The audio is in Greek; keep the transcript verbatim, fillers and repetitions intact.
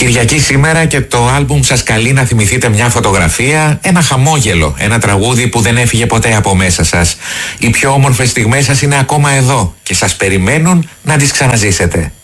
Κυριακή σήμερα και το άλμπουμ σας καλεί να θυμηθείτε μια φωτογραφία, ένα χαμόγελο, ένα τραγούδι που δεν έφυγε ποτέ από μέσα σας. Οι πιο όμορφες στιγμές σας είναι ακόμα εδώ και σας περιμένουν να τις ξαναζήσετε.